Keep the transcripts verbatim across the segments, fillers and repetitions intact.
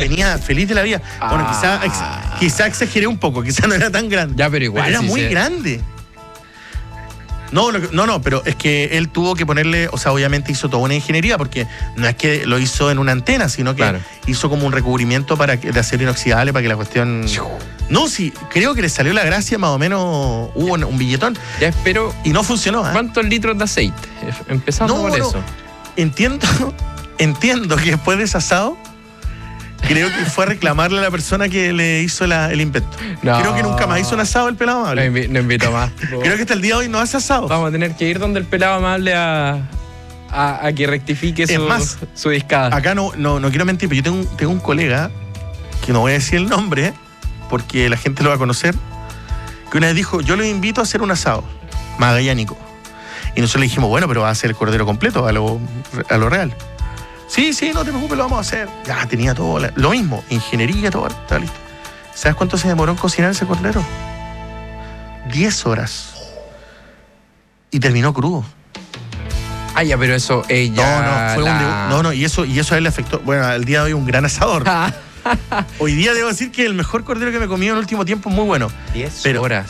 venía feliz de la vida. Ah. Bueno, quizá, ex, quizá exageré un poco, quizá no era tan grande. Ya, pero igual. Pero era sí muy se... grande. No, lo que, no, no, pero es que él tuvo que ponerle, o sea, obviamente hizo toda una ingeniería, porque no es que lo hizo en una antena, sino que Claro. hizo como un recubrimiento para que, de acero inoxidable para que la cuestión... No, sí, creo que le salió la gracia, más o menos hubo un, un billetón. Ya espero. Y no funcionó. ¿eh? ¿Cuántos litros de aceite? Empezamos No, por no. eso. Entiendo, entiendo que después de ese asado, creo que fue a reclamarle a la persona que le hizo la, el invento. No. Creo que nunca más hizo un asado el pelado No, amable. invi- no invito más. Creo que hasta el día de hoy no hace asado. Vamos a tener que ir donde el pelado amable a, a, a que rectifique Es su, más, su discada. Acá no, no, no quiero mentir, pero yo tengo, un- tengo un colega, que no voy a decir el nombre, porque la gente lo va a conocer, que una vez dijo, yo lo invito a hacer un asado magallánico. Y nosotros le dijimos, bueno, pero va a ser el cordero completo, a lo, a lo real. Sí, sí, no te preocupes, lo vamos a hacer. Ya, tenía todo, la- lo mismo, ingeniería, todo, está listo. ¿Sabes cuánto se demoró en cocinar ese cordero? Diez horas. Y terminó crudo. Ah, ya, pero eso No, ella. no, fue la... un de- no, no, y eso, y eso a él le afectó. Bueno, al día de hoy un gran asador. Hoy día debo decir que el mejor cordero que me he comido en el último tiempo es muy bueno. Diez Pero- horas.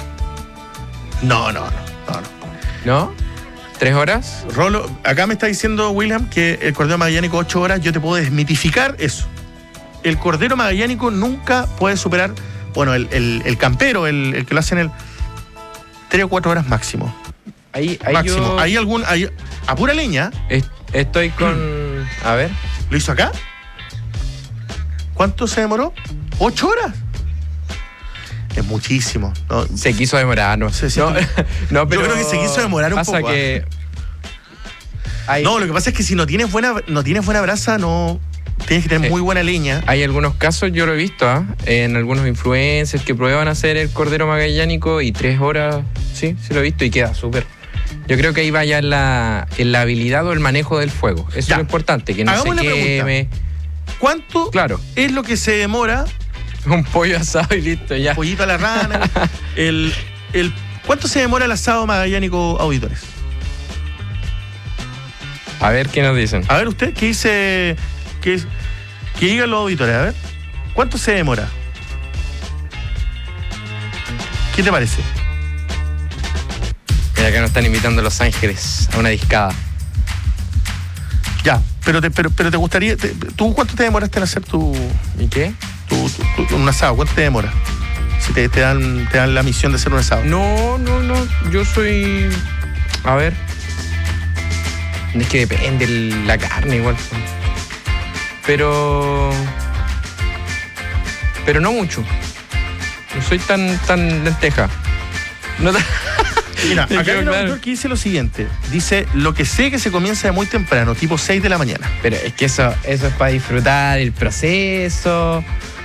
No, no, no, no, no. ¿No? ¿Tres horas? Rolo, acá me está diciendo William que el cordero magallánico ocho horas, yo te puedo desmitificar eso. El cordero magallánico nunca puede superar, bueno, el, el, el campero, el, el que lo hace en el tres o cuatro horas máximo. Ahí, ahí máximo. yo Hay algún, hay, a pura leña, est- estoy con. A ver. ¿lo hizo acá? ¿Cuánto se demoró? ¿Ocho horas? Es muchísimo. ¿no? Se quiso demorar, no Sí, sí, no, tú- no, pero creo que se quiso demorar un pasa poco, que hay, No, lo que pasa es que si no tienes buena, no tienes buena brasa, no tienes que tener Sí. muy buena leña. hay algunos casos, yo lo he visto, ¿ah? En algunos influencers que prueban hacer el cordero magallánico y tres horas, sí, sí lo he visto y queda súper. Yo creo que ahí va ya en la, en la habilidad o el manejo del fuego. Eso Ya. es lo importante, que no Hagamos se la pregunta. queme. ¿Cuánto Claro, es lo que se demora? un pollo asado y listo, ya. Pollito a la rana. el, el, ¿Cuánto se demora el asado magallánico, auditores? A ver qué nos dicen. A ver, usted, ¿qué dice? ¿Qué, que digan los auditores, a ver. ¿Cuánto se demora? ¿Qué te parece? Mira, acá nos están invitando a Los Ángeles a una discada. Ya, pero te, pero, pero te gustaría... te- ¿Tú cuánto te demoraste en hacer tu, ¿Y qué? tu, tu- tu- un asado? ¿Cuánto te demora? Si te, te dan, te dan la misión de hacer un asado. No, no, no. Yo soy. A ver. Es que depende el- la carne igual. Pero. Pero no mucho. No soy tan, tan lenteja. No tan- Mira, Me acá quedó hay un claro. autor que dice lo siguiente. Dice, lo que sé que se comienza de muy temprano, tipo seis de la mañana. Pero es que eso, eso es para disfrutar el proceso.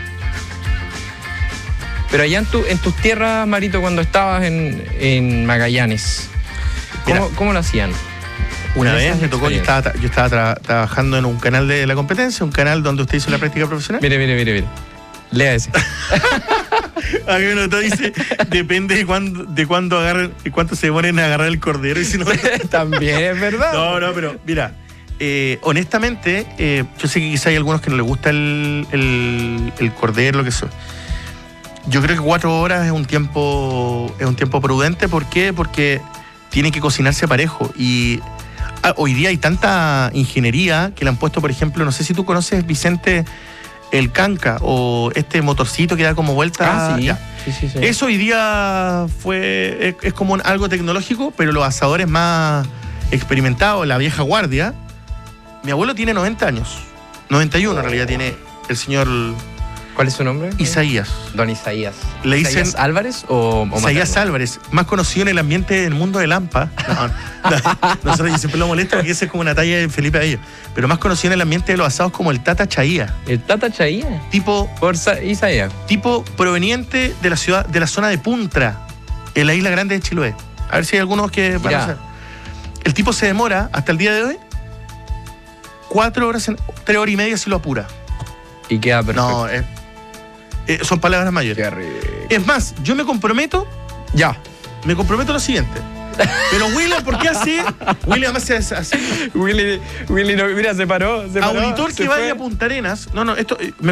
Pero allá en, tu, en tus tierras, Marito, cuando estabas en, en Magallanes, ¿cómo, Mira. cómo lo hacían? Una En vez esas me tocó, yo experiencias. estaba, tra- yo estaba tra- trabajando en un canal de la competencia, un canal donde usted hizo la práctica profesional. Mire, mire, mire, mire. Lea ese. Acá uno está dice, depende de cuándo, de cuándo agarren, de cuánto se demoren a agarrar el cordero y si no. También es verdad. No, no, pero mira, eh, honestamente, eh, yo sé que quizá hay algunos que no les gusta el, el, el cordero, lo que sea. Yo creo que cuatro horas es un tiempo, es un tiempo prudente. ¿Por qué? Porque tiene que cocinarse parejo. Y ah, hoy día hay tanta ingeniería que le han puesto, por ejemplo, no sé si tú conoces, Vicente, el canca o este motorcito que da como vuelta. Ah, sí. Ya. Sí, sí, sí. Eso hoy día fue es, es como un- algo tecnológico, pero los asadores más experimentados, la vieja guardia. Mi abuelo tiene noventa años. noventa y uno en realidad tiene el señor ¿Cuál es su nombre? Isaías. Don Isaías. Le dicen- ¿Isaías Álvarez o, o Isaías Materno? Álvarez, más conocido en el ambiente del mundo de Lampa. No, no, nosotros yo siempre lo molesto porque esa es como una talla de Felipe Abello. Pero más conocido en el ambiente de los asados como el Tata Chaía. El Tata Chaía. Tipo, Por Sa- Isaías. tipo proveniente de la ciudad, de la zona de Puntra, en la isla grande de Chiloé. A ver si hay algunos que van Ya. a hacer. El tipo se demora hasta el día de hoy cuatro horas, en, tres horas y media si lo apura. Y queda perfecto. No, eh, eh, son palabras mayores. Qué rico. Es más, yo me comprometo, Ya. me comprometo a lo siguiente. Pero William, ¿por qué así? William hace así. Willy, Willy no, mira, se paró. Se paró Auditor se que fue. vaya a Punta Arenas. No, no, esto. eh, me